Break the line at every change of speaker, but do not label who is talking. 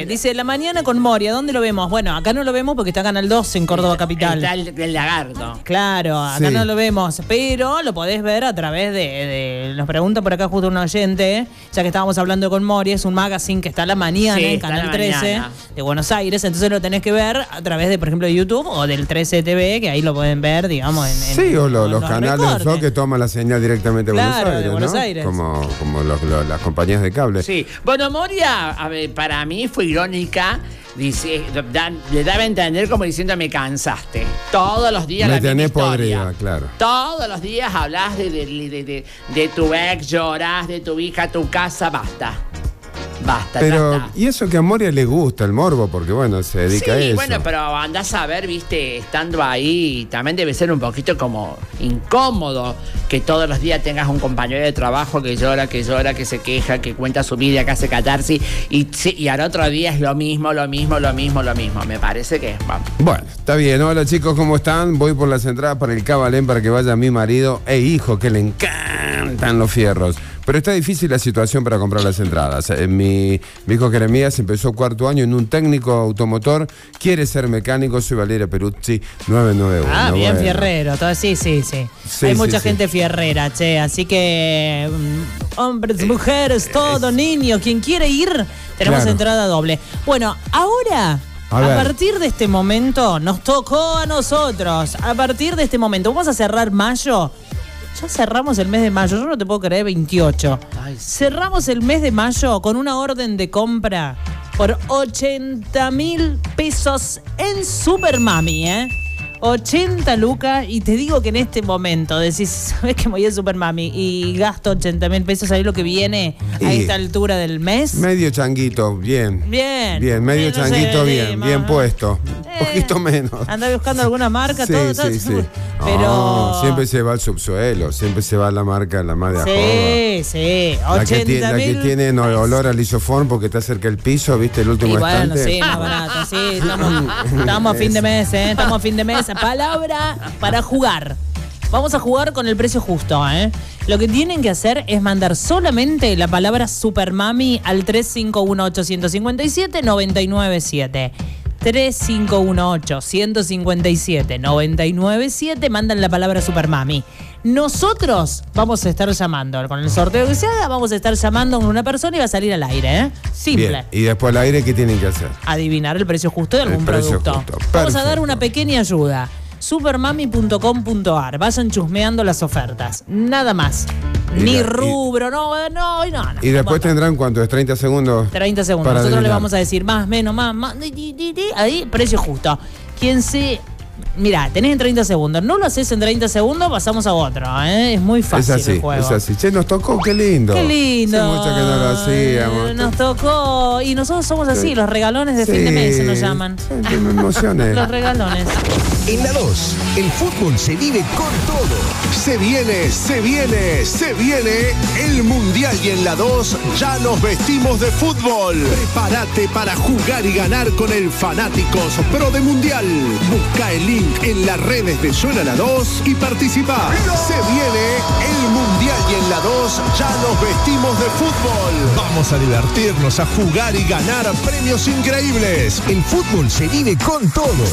dice, la mañana con Moria, ¿dónde lo vemos? Bueno, acá no lo vemos porque está Canal 2 en Córdoba Capital.
Está el lagarto.
Claro, acá no lo vemos, pero lo podés ver a través de... Nos pregunta por acá justo un oyente, ya que estábamos hablando con Moria, es un magazine que está a la mañana en Canal 13 de Buenos Aires, entonces lo tenés que ver a través de, por ejemplo, YouTube o del 13 TV, que ahí lo pueden ver, digamos, en
o los canales que toman la señal directamente de Buenos Aires, como las compañías de cable.
Sí, bueno, Moria, a ver, para mí fue irónica. Dice, le daba a entender como diciendo, me cansaste. Todos los días
me tenés podrida, claro.
Todos los días hablas de tu ex, llorás de tu hija, tu casa, basta.
Pero, y eso que a Moria le gusta, el morbo, porque bueno, se dedica a eso. Sí,
bueno, pero andás a ver, viste, estando ahí, también debe ser un poquito como incómodo que todos los días tengas un compañero de trabajo que llora, que se queja, que cuenta su vida, que hace catarsis, y al otro día es lo mismo. Me parece que es...
Bueno, está bien. Hola chicos, ¿cómo están? Voy por las entradas para el Cabalén para que vaya mi marido e hijo, que le encantan los fierros. Pero está difícil la situación para comprar las entradas. Mi hijo Jeremías empezó 4º año en un técnico automotor. Quiere ser mecánico. Soy Valeria Peruzzi, 991.
Ah, bien, bueno. Fierrero. Todo, sí. Hay mucha gente fierrera, che. Así que hombres, mujeres, todo, niños. Quien quiere ir, tenemos entrada doble. Bueno, ahora... A partir de este momento, nos tocó a nosotros. A partir de este momento, vamos a cerrar mayo. Ya cerramos el mes de mayo, yo no te puedo creer, 28. Cerramos el mes de mayo con una orden de compra por 80.000 pesos en Super Mami, 80 lucas, y te digo que en este momento decís, ¿sabes que me voy a Super Mami y gasto 80.000 pesos? ¿Ahí lo que viene a esta altura del mes?
Medio changuito, bien, medio changuito, bien puesto. Un poquito menos.
Anda buscando alguna marca,
sí. Pero siempre se va al subsuelo, siempre se va a la marca, la más de abajo.
Sí,
80.000. La que tiene olor al isoform porque está cerca del piso, ¿viste? El último estante.
Bueno, sí, más barato, sí. Estamos a fin de mes, Estamos a fin de mes. Palabra para jugar. Vamos a jugar con el precio justo, Lo que tienen que hacer es mandar solamente la palabra Super Mami al 3518-157-997. 3518-157-997. Mandan la palabra Super Mami. Nosotros vamos a estar llamando. Con el sorteo que se haga, vamos a estar llamando a una persona y va a salir al aire, Simple.
Bien. Y después al aire, ¿qué tienen que hacer?
Adivinar el precio justo de algún producto. Vamos a dar una pequeña ayuda. Supermami.com.ar. Vayan chusmeando las ofertas. Nada más. Ni rubro, no.
Y después tendrán, ¿cuánto es? 30 segundos.
30 segundos. Nosotros le vamos a decir más, menos, más. Ahí, precio justo. Quien se... Mirá, tenés en 30 segundos. No lo haces en 30 segundos, pasamos a otro, Es muy fácil el juego.
Es así. Che, nos tocó, qué lindo.
Qué lindo.
Hace mucho que no lo hacíamos.
Nos tocó. Y nosotros somos así, los regalones de fin de mes nos llaman.
Sí, me emocioné.
Los regalones.
En la 2, el fútbol se vive con todo. Se viene el Mundial y en la 2 ya nos vestimos de fútbol. Prepárate para jugar y ganar con el Fanáticos Pro de Mundial. Busca el link en las redes de Suena la 2 y participa. Se viene el Mundial y en la 2 ya nos vestimos de fútbol. Vamos a divertirnos, a jugar y ganar premios increíbles. El fútbol se vive con todo.